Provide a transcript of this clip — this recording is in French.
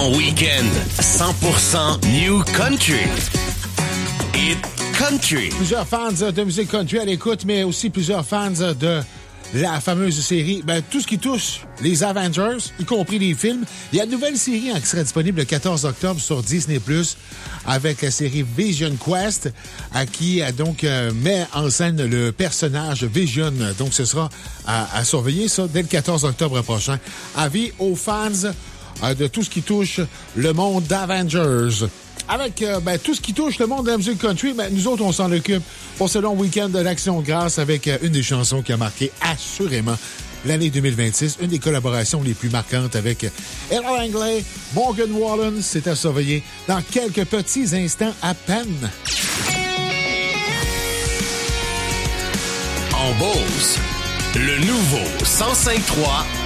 En week-end, 100% New Country. Hit Country. Plusieurs fans de musique country à l'écoute, mais aussi plusieurs fans de la fameuse série, tout ce qui touche les Avengers, y compris les films. Il y a une nouvelle série qui sera disponible le 14 octobre sur Disney+, avec la série Vision Quest, qui donc met en scène le personnage Vision. Donc, ce sera à surveiller ça dès le 14 octobre prochain. Avis aux fans de tout ce qui touche le monde d'Avengers. Avec tout ce qui touche le monde de la musique country, nous autres, on s'en occupe pour ce long week-end de l'Action de grâce avec une des chansons qui a marqué assurément l'année 2026. Une des collaborations les plus marquantes avec Ella Langley, Morgan Wallen. C'est à surveiller dans quelques petits instants à peine. En Beauce, le nouveau 105.3